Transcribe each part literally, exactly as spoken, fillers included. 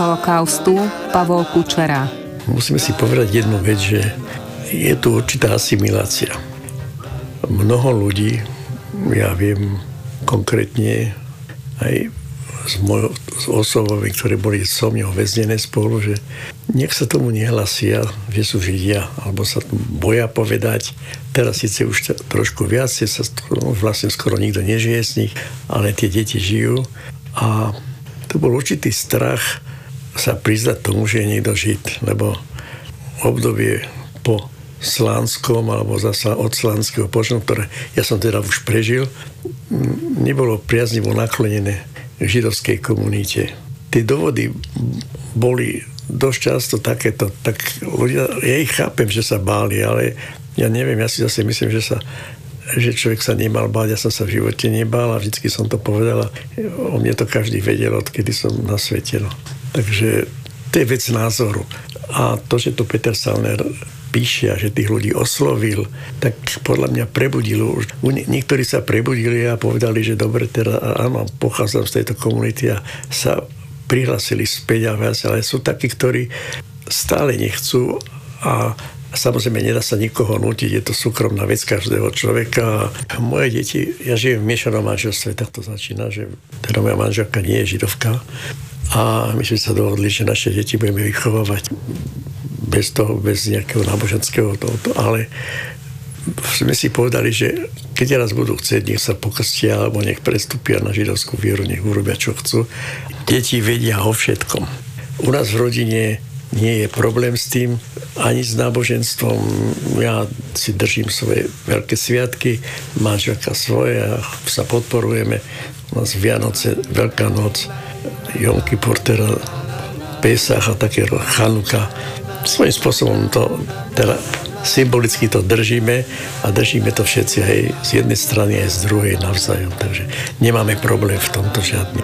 holokaustu Pavol Kučera. Musíme si povedať jednu vec, že je tu určitá asimilácia. Mnoho ľudí, ja viem konkrétne aj s mojou s osobami, ktoré boli so mňou väznené spolu, že nech sa tomu nehlasia, že sú Židia, alebo sa boja povedať. Teraz síce už trošku viac, sa vlastne skoro nikto nežije z nich, ale tie deti žijú. A to bol určitý strach sa priznať tomu, že je niekto Žid, lebo obdobie po Slánskom alebo zasa od Slánskeho počnu, ktoré ja som teda už prežil, nebolo priaznivo naklonené židovskej komunite. Tie dôvody boli dosť často takéto, tak ľudia, ja ich chápem, že sa báli, ale ja neviem, ja si zase myslím, že sa že človek sa nemal báť, ja som sa v živote nebál a vždycky som to povedal a o mne to každý vedel, odkedy som na svete. No. Takže to je vec názoru. A to, že to Peter Salner píše a že tých ľudí oslovil, tak podľa mňa prebudilo. Niektorí sa prebudili a povedali, že dobre, teda áno, pochádzam z tejto komunity a sa prihlásili späť a viac, ale sú takí, ktorí stále nechcú a samozrejme nedá sa nikoho nútiť, je to súkromná vec každého človeka. Moje deti, ja žijem v miešanom manželstve, tak to začína, že teda moja manželka nie je židovka a my sme sa dohodli, že naše deti budeme vychovávať bez toho, bez nejakého náboženského tohoto, ale sme si povedali, že keď raz budú chcieť, nech sa pokrstia alebo nech prestúpia na židovskú vieru, nech urobia čo chcú. Deti vedia o všetkom. U nás v rodine nie je problém s tým, ani s náboženstvom. Ja si držím svoje veľké sviatky, manželka svoje a sa podporujeme. U nás Vianoce, Veľká noc, Jom Kippur, teda Pesach a také Chanuka. Svojím spôsobom to teda symbolicky to držíme a držíme to všetci aj z jednej strany, aj z druhej navzájom. Takže nemáme problém v tomto žiadny.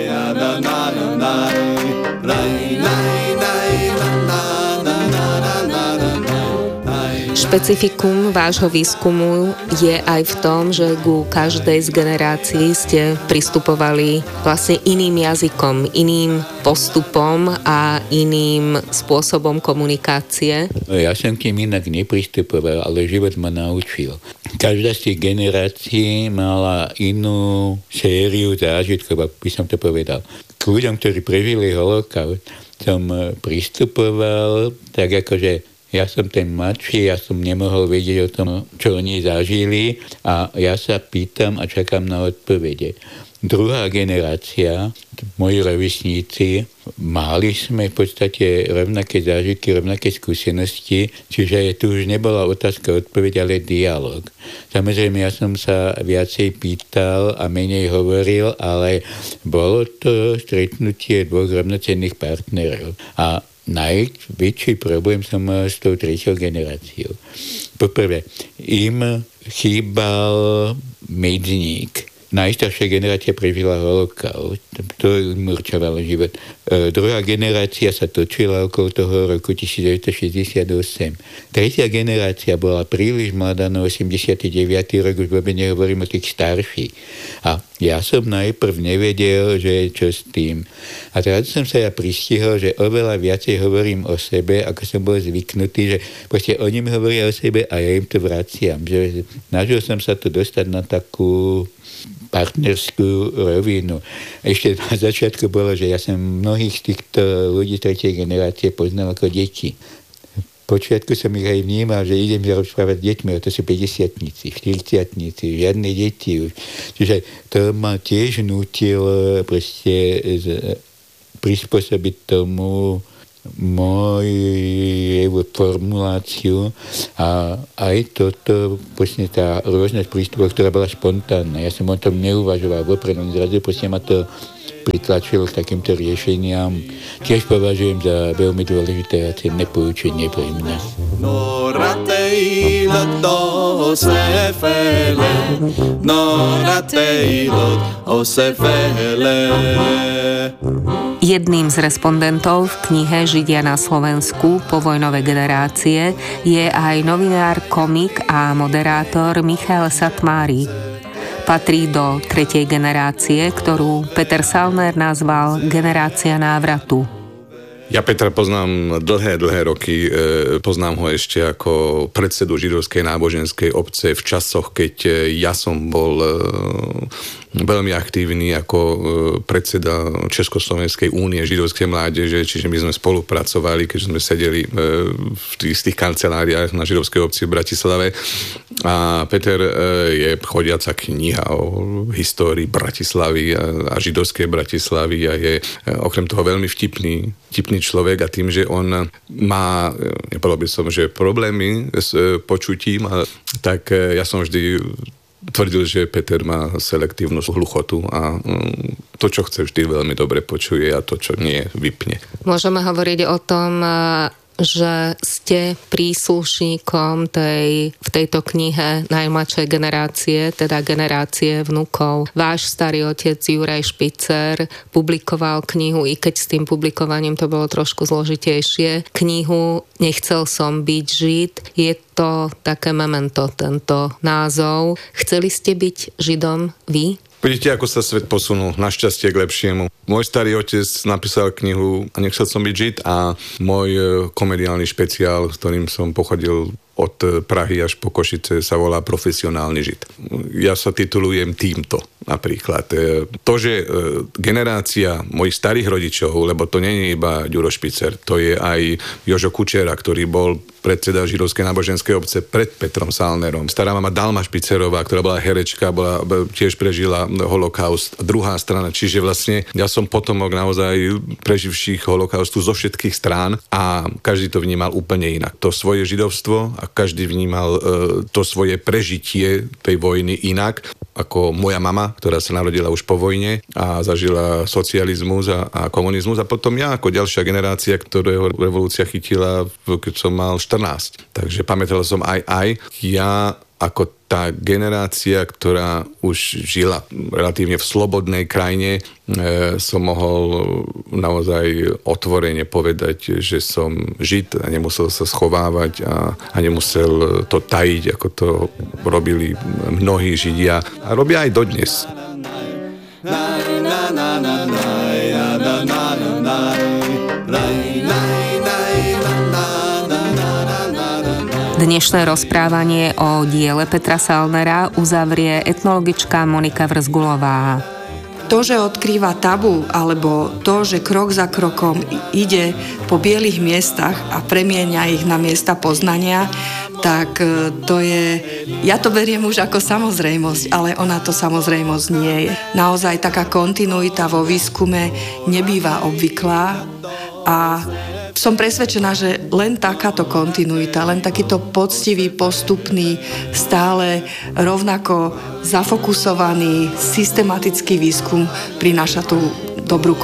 Špecifikum vášho výskumu je aj v tom, že ku každej z generácií ste pristupovali vlastne iným jazykom, iným postupom a iným spôsobom komunikácie. Ja som k tým inak nepristupoval, ale život ma naučil. Každá z tých generácií mala inú sériu zážitkov, by som to povedal. K ľuďom, ktorí prežili holokaust, som pristupoval tak akože ja som ten mladší, ja som nemohol vedieť o tom, čo oni zažili a ja sa pýtam a čakám na odpovede. Druhá generácia, moji rovesníci, mali sme v podstate rovnaké zážitky, rovnaké skúsenosti, čiže tu už nebola otázka odpoveď, ale dialog. Samozrejme, ja som sa viacej pýtal a menej hovoril, ale bolo to stretnutie dvoch rovnocenných partnerov. A najväčší problém som mal s tou treťou generáciou. Poprvé, im chýbal medzník. Najstaršia generácia prežila holokaust, to im určovalo život. E, druhá generácia sa točila okolo toho roku devätnásťstošesťdesiatosem. Tretia generácia bola príliš mladá, na osemdesiaty deviaty rok, už vôbec nehovorím o tých starších. A ja som najprv nevedel, že čo s tým. A teraz som sa ja pristihol, že oveľa viacej hovorím o sebe, ako som bol zvyknutý, že proste oni mi hovoria o sebe a ja im to vraciam. Že snažil som sa tu dostať na takú partnerskú rovinu. Ešte na začiatku bolo, že ja som mnohých z týchto ľudí tretej generácie poznal ako deti. V počiatku som ich aj vnímal, že idem rozprávať s deťmi, a to sú päťdesiatnici, štyridsiatnici, žiadne deti už. Čiže to ma tiež nútilo proste prispôsobiť tomu moju formuláciu a aj toto, vlastne tá rôznosť prístupov, ktorá bola spontánna. Ja som o tom neuvažoval vopred, len zrazu vlastne ma to pritlačilo k takýmto riešeniam. Tiež považujem za veľmi dôležité a cenné poučenie pre mňa. Jedným z respondentov v knihe Židia na Slovensku povojnové generácie je aj novinár, komik a moderátor Michael Satmári. Patrí do tretej generácie, ktorú Peter Salner nazval generácia návratu. Ja Petra poznám dlhé, dlhé roky. Poznám ho ešte ako predsedu židovskej náboženskej obce v časoch, keď ja som bol veľmi aktívny ako predseda Československej únie židovskej mládeže, čiže my sme spolupracovali, keď sme sedeli v tých, tých kanceláriách na židovskej obci v Bratislave. A Peter je chodiaca kniha o histórii Bratislavy a, a židovskej Bratislavy a je okrem toho veľmi vtipný, vtipný človek a tým, že on má, nepovedal by som, že problémy s počutím, a, tak ja som vždy tvrdil, že Peter má selektívnu hluchotu a to, čo chce, vždy veľmi dobre počuje a to, čo nie, vypne. Môžeme hovoriť o tom, že ste príslušníkom tej, v tejto knihe najmladšej generácie, teda generácie vnukov. Váš starý otec Juraj Špicer publikoval knihu, i keď s tým publikovaním to bolo trošku zložitejšie, knihu Nechcel som byť Žid. Je to také memento, tento názov. Chceli ste byť Židom vy? Vidíte, ako sa svet posunul, našťastie k lepšiemu. Môj starý otec napísal knihu Nechcel som byť Žid a môj komediálny špeciál, s ktorým som pochodil od Prahy až po Košice, sa volá Profesionálny Žid. Ja sa titulujem týmto napríklad. To, že generácia mojich starých rodičov, lebo to nie je iba Ďuro Špicer, to je aj Jožo Kučera, ktorý bol predseda židovskej náboženskej obce pred Petrom Salnerom. Stará mama Dalma Špicerová, ktorá bola herečka, bola, tiež prežila holokaust. Druhá strana, čiže vlastne ja som potomok naozaj preživších holokaustu zo všetkých strán a každý to vnímal úplne inak. To svoje židovstvo a každý vnímal e, to svoje prežitie tej vojny inak, ako moja mama, ktorá sa narodila už po vojne a zažila socializmus a, a komunizmus a potom ja ako ďalšia generácia, ktorého revolúcia chytila, keď som mal štrnásť. Takže pamätal som aj aj. Ja ako tá generácia, ktorá už žila relatívne v slobodnej krajine, e, som mohol naozaj otvorene povedať, že som Žid a nemusel sa schovávať a, a nemusel to tajiť, ako to robili mnohí Židia. A robia aj dodnes. Dnešné rozprávanie o diele Petra Salnera uzavrie etnologička Monika Vrzgulová. To, že odkrýva tabu, alebo to, že krok za krokom ide po bielých miestach a premieňa ich na miesta poznania, tak to je, ja to beriem už ako samozrejmosť, ale ona to samozrejmosť nie je. Naozaj taká kontinuita vo výskume nebýva obvyklá a som presvedčená, že len takáto kontinuita, len takýto poctivý, postupný, stále rovnako zafokusovaný, systematický výskum prináša tú dobrú